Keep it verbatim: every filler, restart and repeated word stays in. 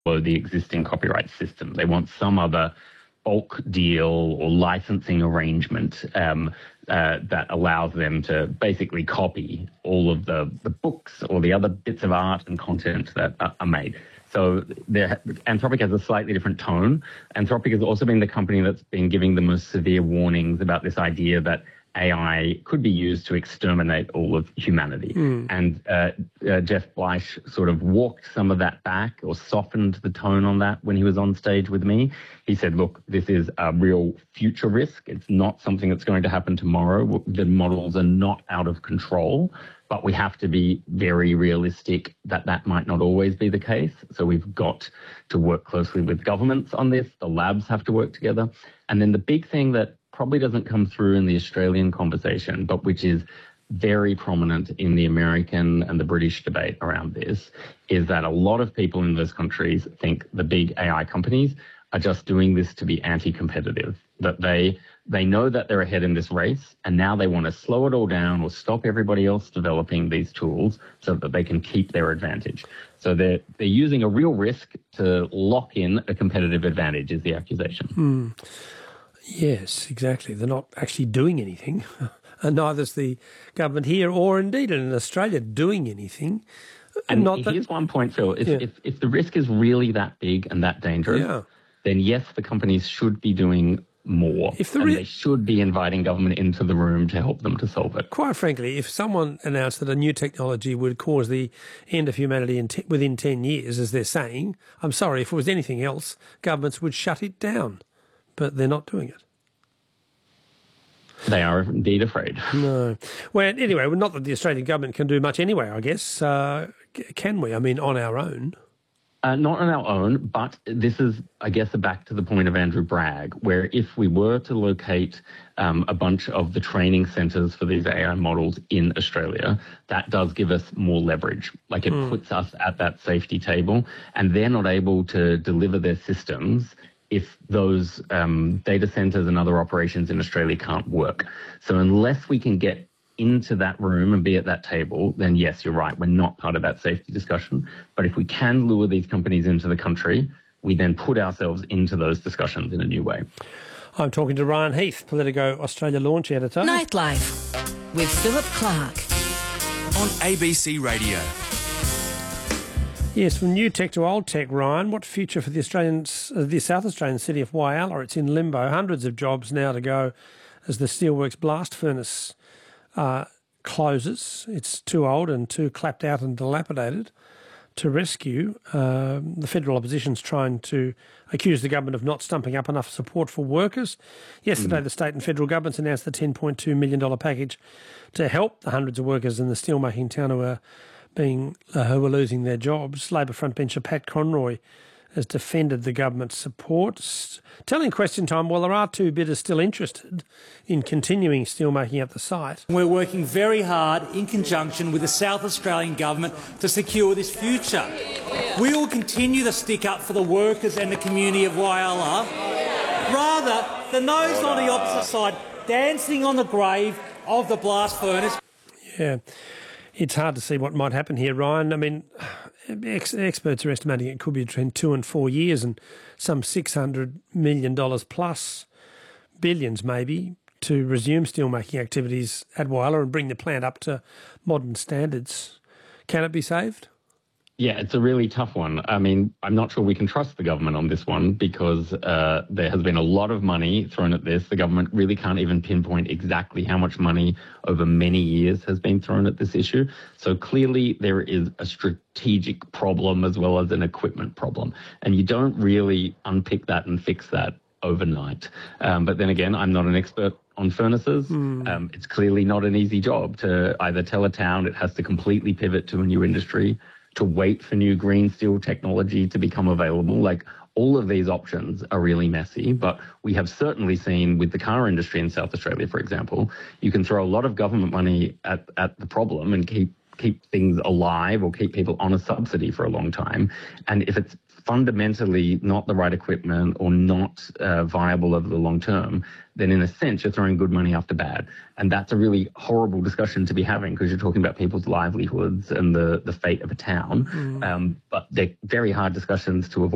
follow the existing copyright system. They want some other bulk deal or licensing arrangement um, uh, that allows them to basically copy all of the, the books or the other bits of art and content that are, are made. So Anthropic has a slightly different tone. Anthropic has also been the company that's been giving the most severe warnings about this idea that A I could be used to exterminate all of humanity. Mm. And uh, uh, Jeff Bleich sort of walked some of that back or softened the tone on that when he was on stage with me. He said, look, this is a real future risk. It's not something that's going to happen tomorrow. The models are not out of control, but we have to be very realistic that that might not always be the case. So we've got to work closely with governments on this. The labs have to work together. And then the big thing that probably doesn't come through in the Australian conversation, but which is very prominent in the American and the British debate around this, is that a lot of people in those countries think the big A I companies are just doing this to be anti-competitive, that they they know that they're ahead in this race, and now they want to slow it all down or stop everybody else developing these tools so that they can keep their advantage. So they're, they're using a real risk to lock in a competitive advantage, is the accusation. Hmm. Yes, exactly. They're not actually doing anything. And neither's the government here or indeed in Australia doing anything. And not here's that, one point, Phil. If, yeah. if, if the risk is really that big and that dangerous, yeah. then yes, the companies should be doing more, if the and re- they should be inviting government into the room to help them to solve it. Quite frankly, if someone announced that a new technology would cause the end of humanity in t- within ten years, as they're saying, I'm sorry, if it was anything else, governments would shut it down. But they're not doing it. They are indeed afraid. No. Well, anyway, well, not that the Australian government can do much anyway, I guess. Uh, can we? I mean, on our own. Uh, not on our own, but this is, I guess, back to the point of Andrew Bragg, where if we were to locate um, a bunch of the training centres for these A I models in Australia, that does give us more leverage. Like it mm. puts us at that safety table, and they're not able to deliver their systems if those um, data centres and other operations in Australia can't work. So unless we can get into that room and be at that table, then yes, you're right, we're not part of that safety discussion. But if we can lure these companies into the country, we then put ourselves into those discussions in a new way. I'm talking to Ryan Heath, Politico Australia launch editor. Nightlife with Philip Clark on A B C Radio. Yes, from new tech to old tech, Ryan. What future for the Australians, uh, the South Australian city of Whyalla? It's in limbo. Hundreds of jobs now to go as the Steelworks blast furnace uh, closes. It's too old and too clapped out and dilapidated to rescue. Uh, the federal opposition's trying to accuse the government of not stumping up enough support for workers. Yesterday, mm. the state and federal governments announced the ten point two million dollars package to help the hundreds of workers in the steelmaking town who are being uh, who are losing their jobs. Labor frontbencher Pat Conroy has defended the government's support, telling Question Time, well, there are two bidders still interested in continuing steelmaking at the site. We're working very hard in conjunction with the South Australian government to secure this future. We will continue to stick up for the workers and the community of Whyalla, rather than those on the opposite side dancing on the grave of the blast furnace. Yeah. It's hard to see what might happen here, Ryan. I mean, ex- experts are estimating it could be between two and four years and some six hundred million dollars plus, billions maybe, to resume steelmaking activities at Whyalla and bring the plant up to modern standards. Can it be saved? Yeah, it's a really tough one. I mean, I'm not sure we can trust the government on this one because uh, there has been a lot of money thrown at this. The government really can't even pinpoint exactly how much money over many years has been thrown at this issue. So clearly there is a strategic problem as well as an equipment problem. And you don't really unpick that and fix that overnight. Um, but then again, I'm not an expert on furnaces. Mm. Um, it's clearly not an easy job to either tell a town it has to completely pivot to a new industry, to wait for new green steel technology to become available. Like, all of these options are really messy, but we have certainly seen with the car industry in South Australia, for example, you can throw a lot of government money at, at the problem and keep keep things alive or keep people on a subsidy for a long time. And if it's fundamentally not the right equipment or not uh, viable over the long term, then in a sense you're throwing good money after bad. And that's a really horrible discussion to be having because you're talking about people's livelihoods and the, the fate of a town. Mm. Um, but they're very hard discussions to avoid.